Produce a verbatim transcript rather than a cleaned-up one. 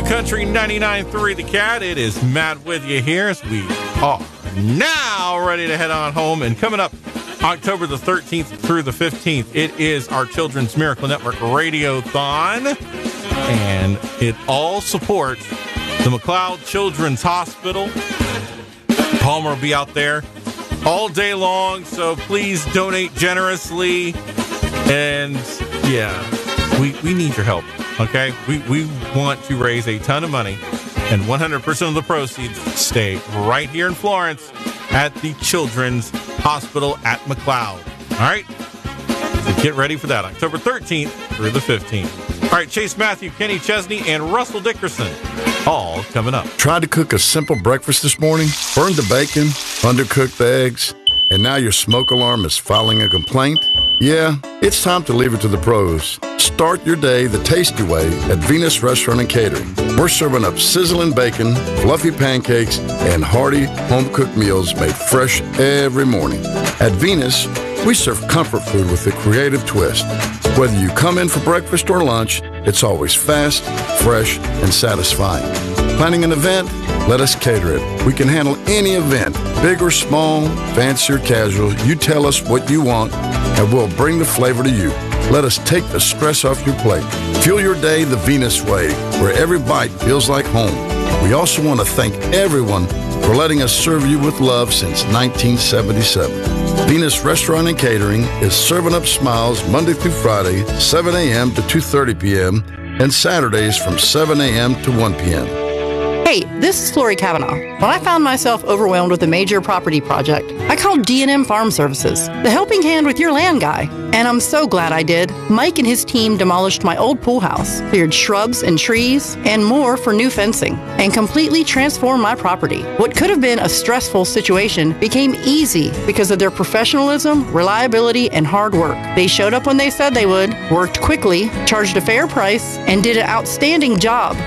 Country ninety-nine point three The Cat. It is Matt with you here as we are now ready to head on home. And coming up October the thirteenth through the fifteenth, it is our Children's Miracle Network Radiothon. And it all supports the McLeod Children's Hospital. Palmer will be out there all day long, so please donate generously. And yeah, we, we need your help. Okay, we, we want to raise a ton of money, and one hundred percent of the proceeds stay right here in Florence at the Children's Hospital at McLeod. All right, so get ready for that, October thirteenth through the fifteenth. All right, Chase Matthew, Kenny Chesney, and Russell Dickerson, all coming up. Tried to cook a simple breakfast this morning, burned the bacon, undercooked the eggs, and now your smoke alarm is filing a complaint? Yeah, it's time to leave it to the pros. Start your day the tasty way at Venus Restaurant and Catering. We're serving up sizzling bacon, fluffy pancakes, and hearty home-cooked meals made fresh every morning. At Venus, we serve comfort food with a creative twist. Whether you come in for breakfast or lunch, it's always fast, fresh, and satisfying. Planning an event? Let us cater it. We can handle any event, big or small, fancy or casual. You tell us what you want, and we'll bring the flavor to you. Let us take the stress off your plate. Fuel your day the Venus way, where every bite feels like home. We also want to thank everyone for letting us serve you with love since nineteen seventy-seven. Venus Restaurant and Catering is serving up smiles Monday through Friday, seven a.m. to two thirty p.m., and Saturdays from seven a.m. to one p.m. Hey, this is Lori Kavanaugh. When I found myself overwhelmed with a major property project, I called D and M Farm Services, the helping hand with your land guy. And I'm so glad I did. Mike and his team demolished my old pool house, cleared shrubs and trees, and more for new fencing, and completely transformed my property. What could have been a stressful situation became easy because of their professionalism, reliability, and hard work. They showed up when they said they would, worked quickly, charged a fair price, and did an outstanding job.